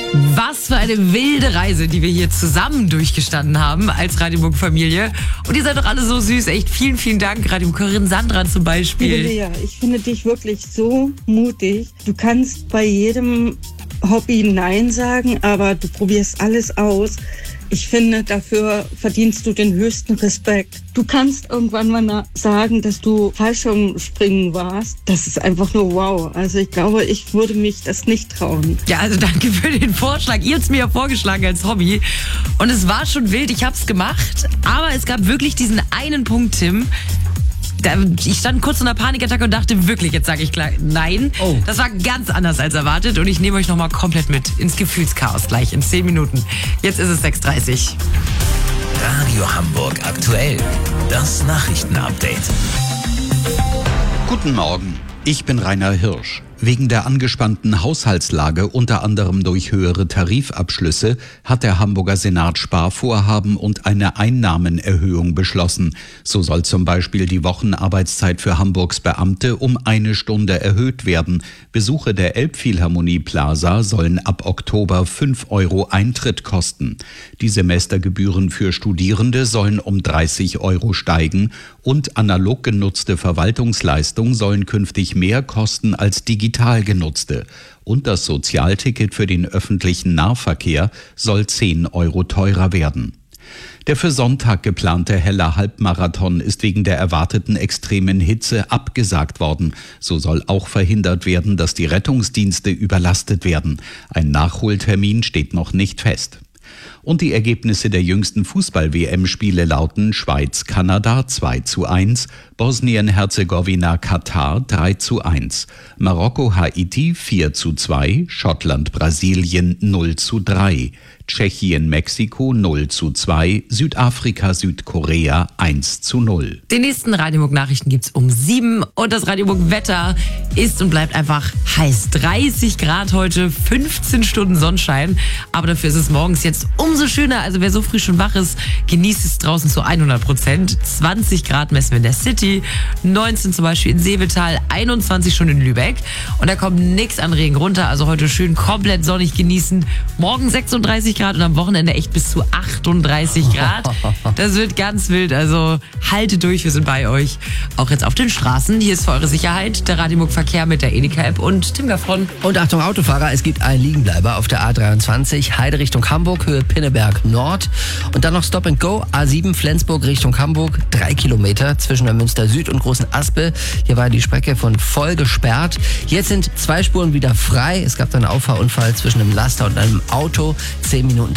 Was für eine wilde Reise, die wir hier zusammen durchgestanden haben als Radioburg-Familie. Und ihr seid doch alle so süß. Echt vielen, vielen Dank. Radioburgerin Sandra zum Beispiel. Liebe Lea, ich finde dich wirklich so mutig. Du kannst bei jedem Hobby Nein sagen, aber du probierst alles aus. Ich finde, dafür verdienst du den höchsten Respekt. Du kannst irgendwann mal sagen, dass du Fallschirmspringen warst. Das ist einfach nur wow. Also ich glaube, ich würde mich das nicht trauen. Ja, also danke für den Vorschlag. Ihr habt es mir ja vorgeschlagen als Hobby. Und es war schon wild, ich habe es gemacht. Aber es gab wirklich diesen einen Punkt, Tim. Ich stand kurz in einer Panikattacke und dachte wirklich, jetzt sage ich gleich nein. Oh. Das war ganz anders als erwartet und ich nehme euch nochmal komplett mit ins Gefühlschaos gleich in 10 Minuten. Jetzt ist es 6:30 Uhr. Radio Hamburg aktuell. Das Nachrichtenupdate. Guten Morgen, ich bin Rainer Hirsch. Wegen der angespannten Haushaltslage, unter anderem durch höhere Tarifabschlüsse, hat der Hamburger Senat Sparvorhaben und eine Einnahmenerhöhung beschlossen. So soll zum Beispiel die Wochenarbeitszeit für Hamburgs Beamte um 1 Stunde erhöht werden. Besuche der Elbphilharmonie Plaza sollen ab Oktober 5 € Eintritt kosten. Die Semestergebühren für Studierende sollen um 30 € steigen und analog genutzte Verwaltungsleistungen sollen künftig mehr kosten als digital genutzte. Und das Sozialticket für den öffentlichen Nahverkehr soll 10 € teurer werden. Der für Sonntag geplante Heller Halbmarathon ist wegen der erwarteten extremen Hitze abgesagt worden. So soll auch verhindert werden, dass die Rettungsdienste überlastet werden. Ein Nachholtermin steht noch nicht fest. Und die Ergebnisse der jüngsten Fußball-WM-Spiele lauten: Schweiz-Kanada 2:1, Bosnien-Herzegowina-Katar 3:1, Marokko-Haiti 4:2, Schottland-Brasilien 0:3, Tschechien-Mexiko 0:2, Südafrika-Südkorea 1:0. Den nächsten Radioburg-Nachrichten gibt's um 7 und das Radioburg-Wetter ist und bleibt einfach heiß. 30 Grad heute, 15 Stunden Sonnenschein, aber dafür ist es morgens jetzt umso schöner. Also wer so früh schon wach ist, genießt es draußen zu 100%. 20 Grad messen wir in der City, 19 zum Beispiel in Seevetal, 21 schon in Lübeck. Und da kommt nichts an Regen runter, also heute schön komplett sonnig genießen. Morgen 36 Grad und am Wochenende echt bis zu 38 Grad. Das wird ganz wild, also haltet durch, wir sind bei euch. Auch jetzt auf den Straßen, hier ist für eure Sicherheit der Radioburg Verkehr mit der Edeka-App und Tim Gaffron. Und Achtung Autofahrer, es gibt einen Liegenbleiber auf der A23, Heide Richtung Hamburg, Höhe Pinneberg Nord. Und dann noch Stop and Go, A7 Flensburg Richtung Hamburg, 3 Kilometer zwischen der Münster Süd und Großen Aspe. Hier war die Strecke von voll gesperrt. Jetzt sind 2 Spuren wieder frei. Es gab einen Auffahrunfall zwischen einem Laster und einem Auto. 10 Minuten